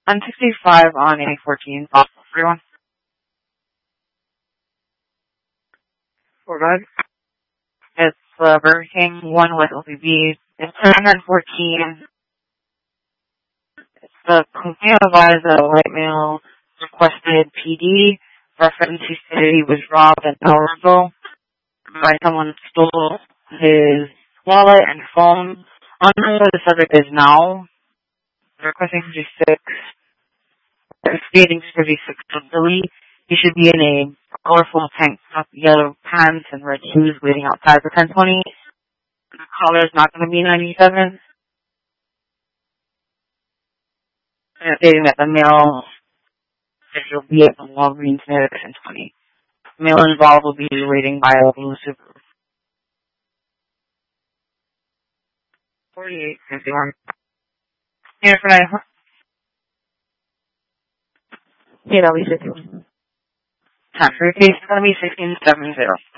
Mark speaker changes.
Speaker 1: 165 on A14. Possible for everyone. We're good. It's Burger King, 1 with LPB. It's 114. It's the complaint advised that a white male requested PD. Reference he stated he was robbed an hour ago by someone who stole his wallet and phone. Unknown where the subject is now. Requesting 56. Stating 36 to Billy. He should be in a colorful tank top, yellow pants, and red shoes waiting outside for 10:20. The collar is not going to be 97. And stating that the male will be at the Walgreens near the 10:20. The male involved will be waiting by a blue Subaru. 4851. Here for 9. Yeah, that'll be 51. Time for your case is going to be 1670.